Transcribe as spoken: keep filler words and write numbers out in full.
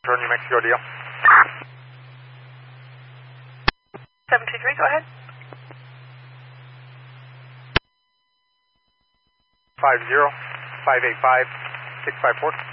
New Mexico deal. seven two three, go ahead. Five zero five eight five six five four.